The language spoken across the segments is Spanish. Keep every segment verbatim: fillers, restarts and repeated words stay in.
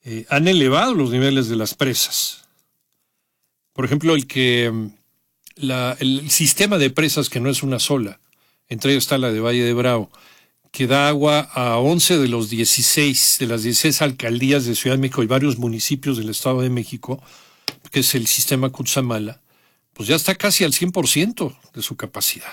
eh, han elevado los niveles de las presas. Por ejemplo, el que la, el sistema de presas, que no es una sola, entre ellos está la de Valle de Bravo, que da agua a once de los dieciséis, de las dieciséis alcaldías de Ciudad de México y varios municipios del Estado de México, que es el sistema Cutzamala, pues ya está casi al cien por ciento de su capacidad.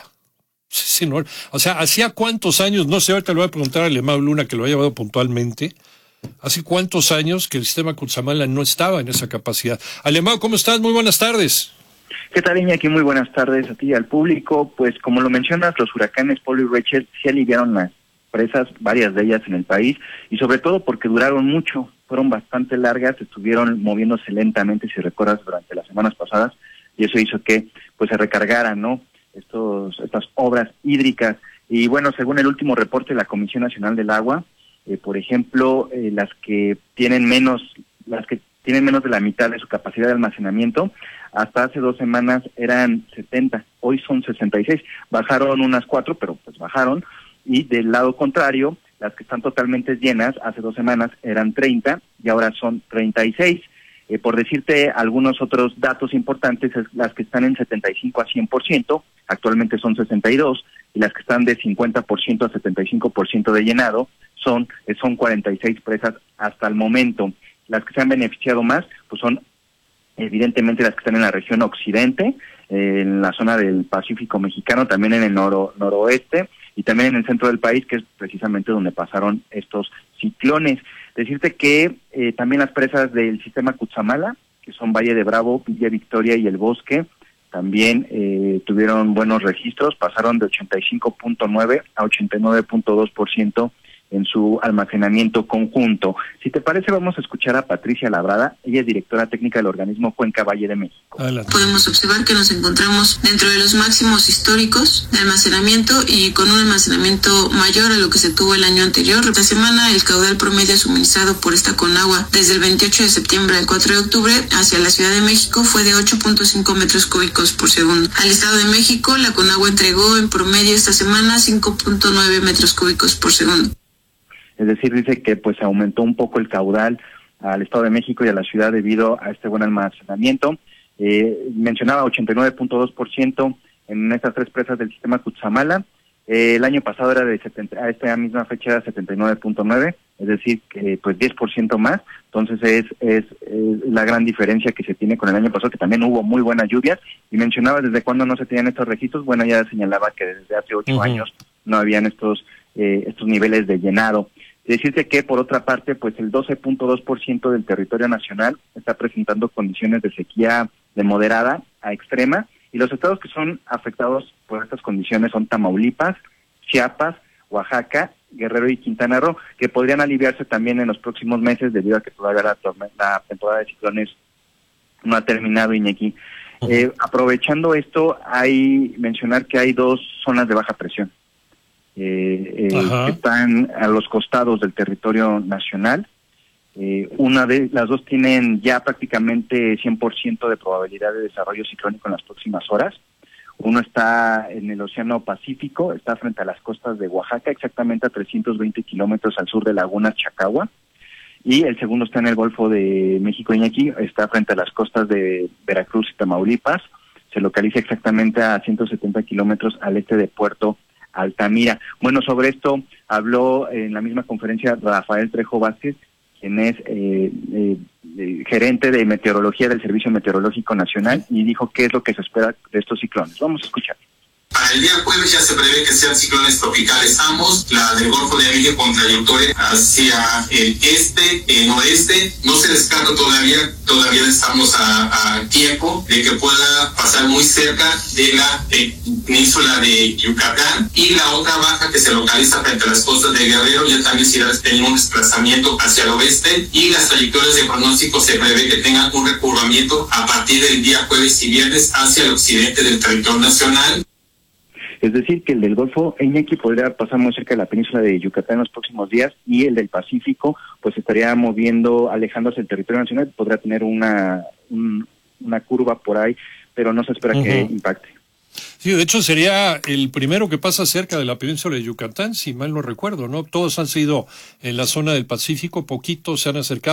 Es enorme. O sea, ¿hacía cuántos años? No sé, ahorita le voy a preguntar a Alemão Luna, que lo ha llevado puntualmente. ¿Hace cuántos años que el sistema Cutzamala no estaba en esa capacidad? Alemão, ¿cómo estás? Muy buenas tardes. ¿Qué tal, Iñaki? Muy buenas tardes a ti y al público. Pues como lo mencionas, los huracanes Polo y Rachel sí aliviaron las presas, varias de ellas en el país, y sobre todo porque duraron mucho, fueron bastante largas, estuvieron moviéndose lentamente, si recuerdas, durante las semanas pasadas, y eso hizo que pues se recargaran, ¿no?, estos estas obras hídricas. Y bueno, según el último reporte de la Comisión Nacional del Agua, eh, por ejemplo, eh, las que tienen menos, las que tienen menos de la mitad de su capacidad de almacenamiento, hasta hace dos semanas eran setenta, hoy son sesenta y seis, bajaron unas cuatro, pero pues bajaron. Y del lado contrario, las que están totalmente llenas, hace dos semanas eran treinta y ahora son treinta y seis. Eh, por decirte algunos otros datos importantes, es las que están en setenta y cinco a cien por ciento, actualmente son sesenta y dos, y las que están de cincuenta por ciento a setenta y cinco por ciento de llenado son, eh, son cuarenta y seis presas hasta el momento. Las que se han beneficiado más, pues son evidentemente las que están en la región occidente, eh, en la zona del Pacífico mexicano, también en el noro, noroeste, y también en el centro del país, que es precisamente donde pasaron estos ciclones. Decirte que eh, también las presas del sistema Cutzamala, que son Valle de Bravo, Villa Victoria y El Bosque, también eh, tuvieron buenos registros, pasaron de ochenta y cinco punto nueve a ochenta y nueve punto dos por ciento en su almacenamiento conjunto. Si te parece, vamos a escuchar a Patricia Labrada, ella es directora técnica del organismo Cuenca Valle de México. Adelante. Podemos observar que nos encontramos dentro de los máximos históricos de almacenamiento y con un almacenamiento mayor a lo que se tuvo el año anterior. Esta semana el caudal promedio suministrado por esta Conagua desde el veintiocho de septiembre al cuatro de octubre hacia la Ciudad de México fue de ocho punto cinco metros cúbicos por segundo. Al Estado de México, la Conagua entregó en promedio esta semana cinco punto nueve metros cúbicos por segundo. Es decir, dice que pues aumentó un poco el caudal al Estado de México y a la ciudad debido a este buen almacenamiento. Eh, mencionaba ochenta y nueve punto dos por ciento en estas tres presas del sistema Cutzamala. Eh, el año pasado era de setenta, a esta misma fecha era setenta y nueve punto nueve, es decir, que pues diez por ciento más. Entonces es, es, es la gran diferencia que se tiene con el año pasado, que también hubo muy buenas lluvias. Y mencionaba desde cuándo no se tenían estos registros. Bueno, ya señalaba que desde hace ocho uh-huh. años no habían estos eh, estos niveles de llenado. Decirte que, por otra parte, pues el doce punto dos por ciento del territorio nacional está presentando condiciones de sequía de moderada a extrema, y los estados que son afectados por estas condiciones son Tamaulipas, Chiapas, Oaxaca, Guerrero y Quintana Roo, que podrían aliviarse también en los próximos meses debido a que todavía la, la temporada de ciclones no ha terminado, Iñaki. Uh-huh. Eh, aprovechando esto, hay mencionar que hay dos zonas de baja presión. Eh, eh, que están a los costados del territorio nacional. Eh, una de las dos tienen ya prácticamente cien por ciento de probabilidad de desarrollo ciclónico en las próximas horas. Uno está en el Océano Pacífico, está frente a las costas de Oaxaca, exactamente a trescientos veinte kilómetros al sur de Lagunas Chacagua, y el segundo está en el Golfo de México, Iñaki, está frente a las costas de Veracruz y Tamaulipas, se localiza exactamente a ciento setenta kilómetros al este de Puerto Altamira. Bueno, sobre esto habló en la misma conferencia Rafael Trejo Vázquez, quien es eh, eh, eh, gerente de meteorología del Servicio Meteorológico Nacional, y dijo qué es lo que se espera de estos ciclones. Vamos a escuchar. Para el día jueves ya se prevé que sean ciclones tropicales ambos, la del Golfo de México con trayectoria hacia el este, el noreste. No se descarta todavía, todavía estamos a, a tiempo de que pueda pasar muy cerca de la de, península de Yucatán, y la otra baja que se localiza frente a las costas de Guerrero ya también se irá teniendo un desplazamiento hacia el oeste, y las trayectorias de pronóstico se prevé que tengan un recurvamiento a partir del día jueves y viernes hacia el occidente del territorio nacional. Es decir, que el del Golfo, Iñaki, podría pasar muy cerca de la península de Yucatán en los próximos días, y el del Pacífico pues estaría moviendo, alejándose del territorio nacional, podrá tener una un, una curva por ahí, pero no se espera uh-huh. que impacte. Sí, de hecho sería el primero que pasa cerca de la península de Yucatán, si mal no recuerdo, ¿no? Todos han sido en la zona del Pacífico, poquitos se han acercado